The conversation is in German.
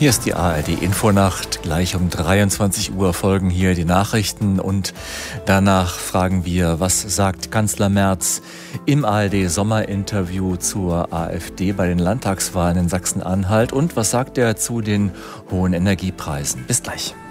Hier ist die ARD-Infonacht. Gleich um 23 Uhr folgen hier die Nachrichten und danach fragen wir, was sagt Kanzler Merz im ARD-Sommerinterview zur AfD bei den Landtagswahlen in Sachsen-Anhalt und was sagt er zu den hohen Energiepreisen. Bis gleich.